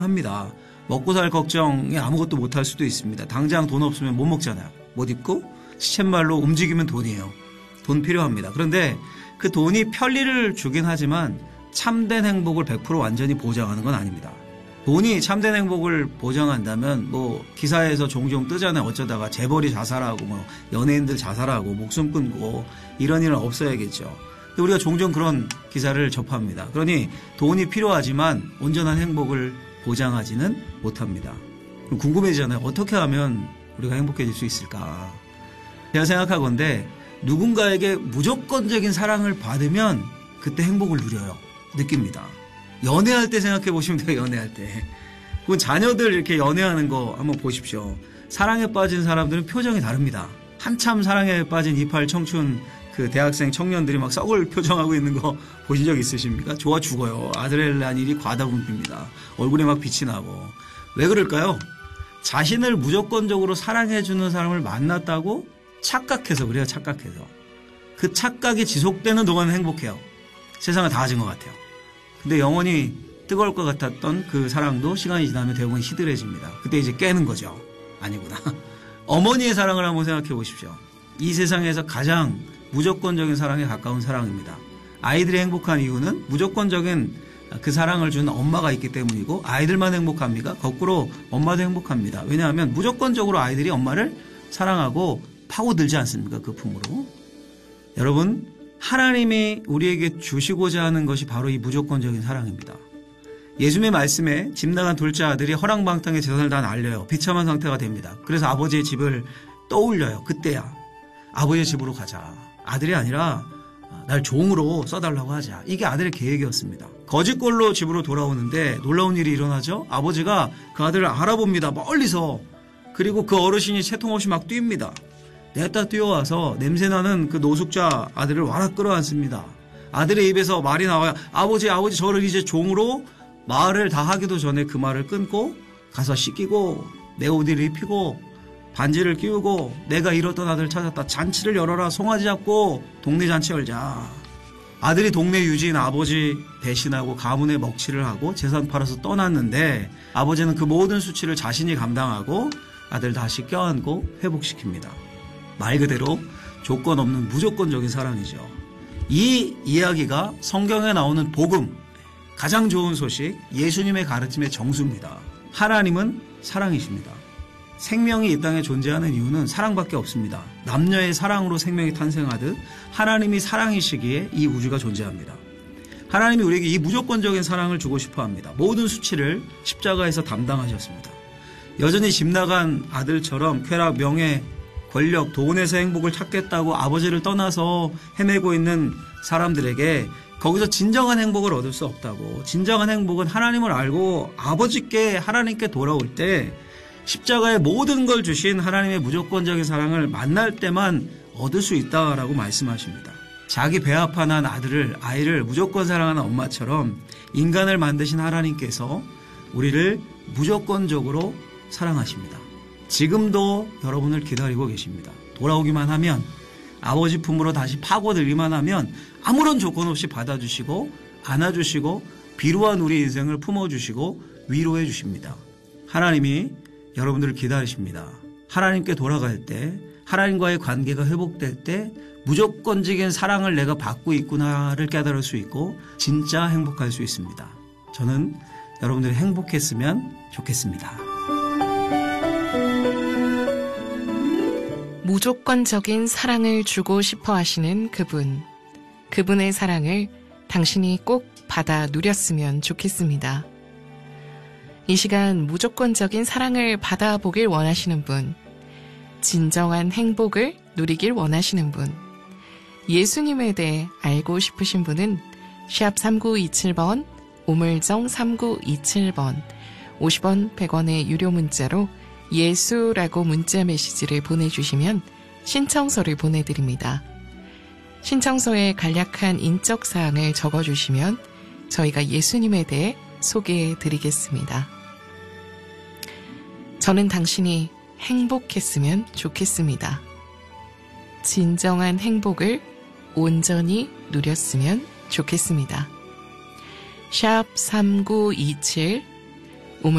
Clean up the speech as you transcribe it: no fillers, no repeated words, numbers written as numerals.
합니다. 먹고 살 걱정에 아무것도 못할 수도 있습니다. 당장 돈 없으면 못 먹잖아요. 못 입고 시쳇말로 움직이면 돈이에요. 돈 필요합니다. 그런데 그 돈이 편리를 주긴 하지만 참된 행복을 100% 완전히 보장하는 건 아닙니다. 돈이 참된 행복을 보장한다면 뭐 기사에서 종종 뜨잖아요. 어쩌다가 재벌이 자살하고 뭐 연예인들 자살하고 목숨 끊고 이런 일은 없어야겠죠. 우리가 종종 그런 기사를 접합니다. 그러니 돈이 필요하지만 온전한 행복을 보장하지는 못합니다. 그럼 궁금해지잖아요. 어떻게 하면 우리가 행복해질 수 있을까? 제가 생각하건대 누군가에게 무조건적인 사랑을 받으면 그때 행복을 누려요. 느낍니다. 연애할 때 생각해 보시면 돼요. 연애할 때. 그건 자녀들 이렇게 연애하는 거 한번 보십시오. 사랑에 빠진 사람들은 표정이 다릅니다. 한참 사랑에 빠진 이팔 청춘 그 대학생 청년들이 막 썩을 표정하고 있는 거 보신 적 있으십니까? 좋아 죽어요. 아드레날린이 과다분비입니다. 얼굴에 막 빛이 나고. 왜 그럴까요? 자신을 무조건적으로 사랑해주는 사람을 만났다고 착각해서 그래요. 착각해서. 그 착각이 지속되는 동안은 행복해요. 세상을 다 가진 것 같아요. 근데 영원히 뜨거울 것 같았던 그 사랑도 시간이 지나면 대부분 시들해집니다. 그때 이제 깨는 거죠. 아니구나. 어머니의 사랑을 한번 생각해 보십시오. 이 세상에서 가장 무조건적인 사랑에 가까운 사랑입니다. 아이들이 행복한 이유는 무조건적인 그 사랑을 주는 엄마가 있기 때문이고 아이들만 행복합니까? 거꾸로 엄마도 행복합니다. 왜냐하면 무조건적으로 아이들이 엄마를 사랑하고 파고들지 않습니까? 그 품으로. 여러분, 하나님이 우리에게 주시고자 하는 것이 바로 이 무조건적인 사랑입니다. 예수님의 말씀에 집 나간 둘째 아들이 허랑방탕의 재산을 다 날려요. 비참한 상태가 됩니다. 그래서 아버지의 집을 떠올려요. 그때야 아버지의 집으로 가자. 아들이 아니라 날 종으로 써달라고 하자. 이게 아들의 계획이었습니다. 거짓골로 집으로 돌아오는데 놀라운 일이 일어나죠. 아버지가 그 아들을 알아봅니다. 멀리서. 그리고 그 어르신이 채통 없이 막 뜁니다. 냈다 뛰어와서 냄새나는 그 노숙자 아들을 와락 끌어안습니다. 아들의 입에서 말이 나와요. 아버지 저를 이제 종으로 말을 다 하기도 전에 그 말을 끊고 가서 씻기고 내 옷을 입히고 반지를 끼우고 내가 잃었던 아들을 찾았다. 잔치를 열어라. 송아지 잡고 동네 잔치 열자. 아들이 동네 유지인 아버지 배신하고 가문의 먹칠을 하고 재산 팔아서 떠났는데 아버지는 그 모든 수치를 자신이 감당하고 아들 다시 껴안고 회복시킵니다. 말 그대로 조건 없는 무조건적인 사랑이죠. 이 이야기가 성경에 나오는 복음, 가장 좋은 소식, 예수님의 가르침의 정수입니다. 하나님은 사랑이십니다. 생명이 이 땅에 존재하는 이유는 사랑밖에 없습니다. 남녀의 사랑으로 생명이 탄생하듯 하나님이 사랑이시기에 이 우주가 존재합니다. 하나님이 우리에게 이 무조건적인 사랑을 주고 싶어합니다. 모든 수치를 십자가에서 담당하셨습니다. 여전히 집 나간 아들처럼 쾌락, 명예, 권력, 돈에서 행복을 찾겠다고 아버지를 떠나서 헤매고 있는 사람들에게 거기서 진정한 행복을 얻을 수 없다고. 진정한 행복은 하나님을 알고 아버지께 하나님께 돌아올 때 십자가에 모든 걸 주신 하나님의 무조건적인 사랑을 만날 때만 얻을 수 있다라고 말씀하십니다. 자기 배 아파 난 아이를 무조건 사랑하는 엄마처럼 인간을 만드신 하나님께서 우리를 무조건적으로 사랑하십니다. 지금도 여러분을 기다리고 계십니다. 돌아오기만 하면, 아버지 품으로 다시 파고들기만 하면 아무런 조건 없이 받아주시고 안아주시고 비루한 우리 인생을 품어주시고 위로해 주십니다. 하나님이 여러분들을 기다리십니다. 하나님께 돌아갈 때, 하나님과의 관계가 회복될 때 무조건적인 사랑을 내가 받고 있구나를 깨달을 수 있고 진짜 행복할 수 있습니다. 저는 여러분들이 행복했으면 좋겠습니다. 무조건적인 사랑을 주고 싶어 하시는 그분의 사랑을 당신이 꼭 받아 누렸으면 좋겠습니다. 이 시간 무조건적인 사랑을 받아보길 원하시는 분, 진정한 행복을 누리길 원하시는 분, 예수님에 대해 알고 싶으신 분은 샵 3927번, 우물정 3927번, 50원 100원의 유료 문자로 예수라고 문자 메시지를 보내주시면 신청서를 보내드립니다. 신청서에 간략한 인적사항을 적어주시면 저희가 예수님에 대해 소개해드리겠습니다. 저는 당신이 행복했으면 좋겠습니다. 진정한 행복을 온전히 누렸으면 좋겠습니다. 샵 3927